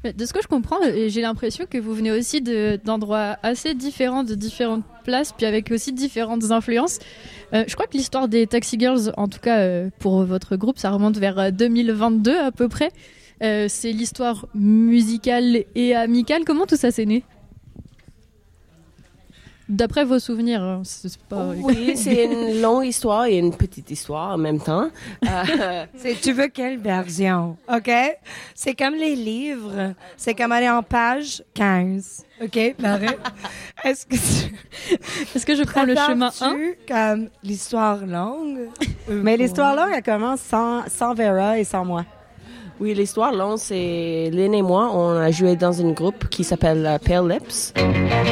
De ce que je comprends, j'ai l'impression que vous venez aussi d'endroits assez différents, de différentes places, puis avec aussi différentes influences. Je crois que l'histoire des Taxi Girls, en tout cas pour votre groupe, ça remonte vers 2022 à peu près. C'est l'histoire musicale et amicale. Comment tout ça s'est né ? D'après vos souvenirs, c'est pas... Oui, c'est une longue histoire et une petite histoire en même temps. Tu veux quelle version, OK? C'est comme les livres. C'est comme aller en page 15, OK, Marie? Est-ce que je prends le chemin 1? Comme l'histoire longue? Mais l'histoire longue, elle commence sans Vera et sans moi. Oui, l'histoire longue, c'est Lynn et moi, on a joué dans un groupe qui s'appelle Pale Lips.